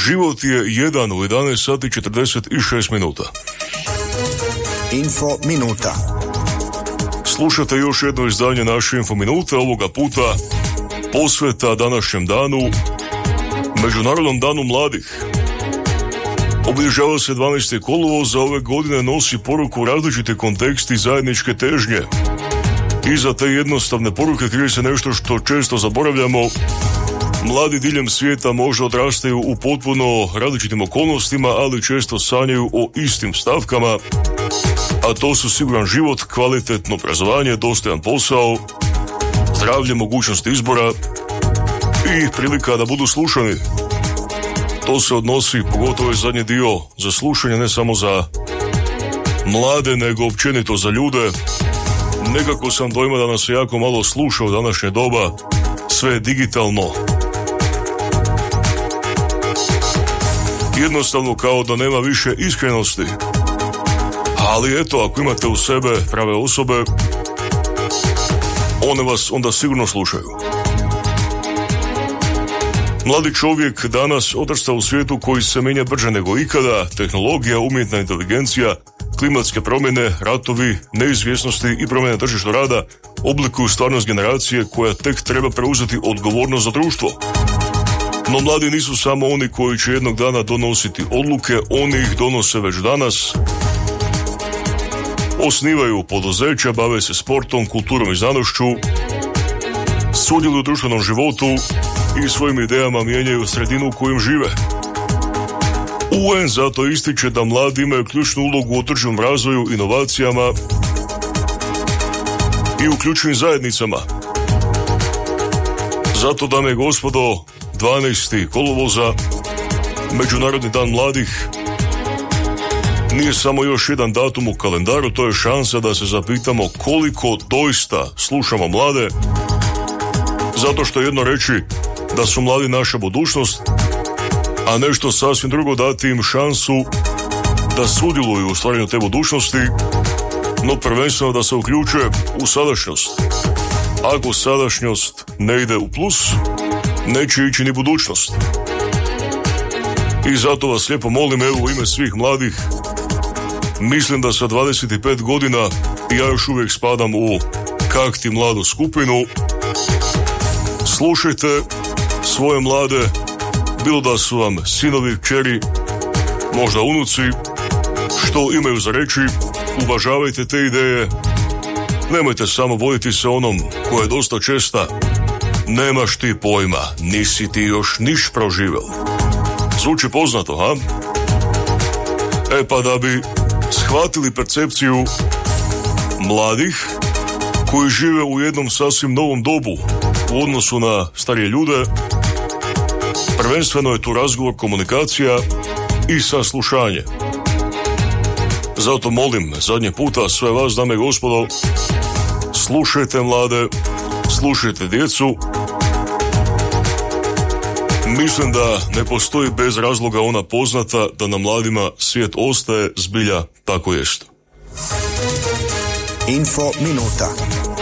Život je 1 u 11 sati 46 minuta. Info minuta. Slušate još jedno izdanje naše Info minute, ovoga puta posveta današnjem danu, Međunarodnom danu mladih. Obilježava se 12. kolovoza, ove godine nosi poruku različite konteksti zajedničke težnje. Iza te jednostavne poruke krije se nešto što često zaboravljamo. Mladi diljem svijeta možda odrastaju u potpuno različitim okolnostima, ali često sanjaju o istim stavkama, a to su siguran život, kvalitetno obrazovanje, dostojan posao, zdravlje, mogućnost izbora i prilika da budu slušani. To se odnosi, pogotovo je zadnji dio, za slušanje ne samo za mlade, nego općenito za ljude. Nekako sam dojma da nas se jako malo sluša u današnje doba, sve je digitalno. Jednostavno kao da nema više iskrenosti. Ali eto, ako imate u sebe prave osobe, one vas onda sigurno slušaju. Mladi čovjek danas odrasta u svijetu koji se mijenja brže nego ikada. Tehnologija, umjetna inteligencija, klimatske promjene, ratovi, neizvjesnosti i promjene tržišta rada oblikuju stvarnost generacije koja tek treba preuzeti odgovornost za društvo. No mladi nisu samo oni koji će jednog dana donositi odluke, oni ih donose već danas. Osnivaju poduzeća, bave se sportom, kulturom i znanošću, sudjeluju u društvenom životu i svojim idejama mijenjaju sredinu u kojom žive. UN zato ističe da mladi imaju ključnu ulogu u održivom razvoju, inovacijama i u ključnim zajednicama. Zato, dame i gospodo, 12. kolovoza, Međunarodni dan mladih, nije samo još jedan datum u kalendaru, to je šansa da se zapitamo koliko doista slušamo mlade, zato što jedno reći da su mladi naša budućnost, a nešto sasvim drugo dati im šansu da sudjeluju u stvaranju te budućnosti, no prvenstveno da se uključe u sadašnjost. Ako sadašnjost ne ide u plus, neće ići ni budućnost. I zato vas lijepo molim, evo u ime svih mladih, mislim da sa 25 godina ja još uvijek spadam u kakti mladu skupinu. Slušajte svoje mlade, bilo da su vam sinovi, kćeri, možda unuci, što imaju za reći, uvažavajte te ideje, nemojte samo voditi se onom koja je dosta česta, nemaš ti pojma, nisi ti još niš proživel. Zvuči poznato, ha? E pa da bi shvatili percepciju mladih koji žive u jednom sasvim novom dobu u odnosu na starije ljude, prvenstveno je tu razgovor, komunikacija i saslušanje. Zato molim zadnji puta sve vas, dame i gospodo, slušajte mlade, slušajte djecu. Mislim da ne postoji bez razloga ona poznata da na mladima svijet ostaje, zbilja tako jest. Info minuta.